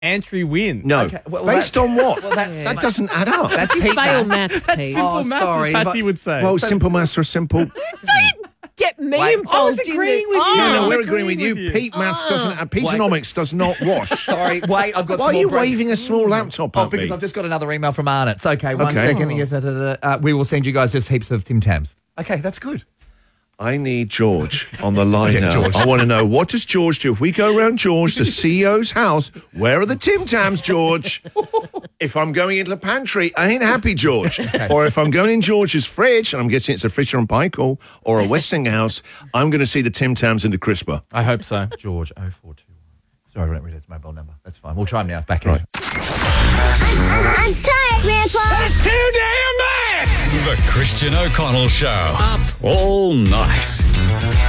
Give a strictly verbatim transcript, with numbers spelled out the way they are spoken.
Antry win. No. Okay, well, Based that's- on what? well, that's- that doesn't add up. That's You Pete fail math. maths, That's Pete. simple Oh, maths, sorry, as Patsy but- would say. well, simple maths are simple. Don't get me Wait, I was involved in agreeing this. with you. No, no, I'm we're agreeing agreeing with you. with you. Pete maths doesn't. Uh, Peteonomics does not wash. Sorry, wait, I've got Why some are you more break- waving a small laptop Oh, at because me? I've just got another email from Arnott. It's okay, one Okay. second. Yes, da, da, da, uh, we will send you guys just heaps of Tim Tams. Okay, that's good. I need George on the line Yeah, now. George. I want to know, what does George do? If we go around George, the C E O's house, where are the Tim Tams, George? If I'm going into the pantry, I ain't happy, George. Or if I'm going in George's fridge, and I'm guessing it's a Fisher and Paykel or a Westinghouse, I'm going to see the Tim Tams in the crisper. I hope so. George, oh four two one. Sorry, I don't read his mobile number. That's fine. We'll try him now. Back in. Right. I'm tired, Grandpa. The Christian O'Connell Show. Up all night.